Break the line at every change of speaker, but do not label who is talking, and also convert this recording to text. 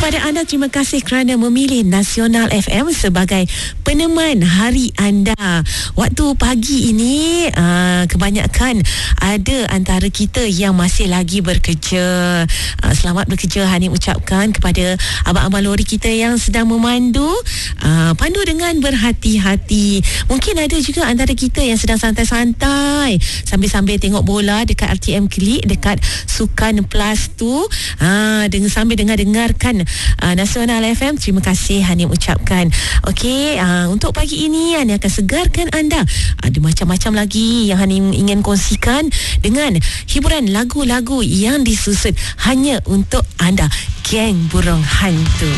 Kepada anda, terima kasih kerana memilih Nasional FM sebagai peneman hari anda. Waktu pagi ini kebanyakan ada antara kita yang masih lagi bekerja. Selamat bekerja Hani ucapkan kepada abang-abang lori kita yang sedang memandu. Pandu dengan berhati-hati. Mungkin ada juga antara kita yang sedang santai-santai sambil-sambil tengok bola dekat RTM Klik, dekat Sukan Plus tu, sambil dengarkan Nasional FM. Terima kasih Hani ucapkan. Okey, untuk pagi ini Hani akan segarkan anda. Ada macam-macam lagi yang Hani ingin kongsikan dengan hiburan lagu-lagu yang disusun hanya untuk anda, Geng Burung Hantu.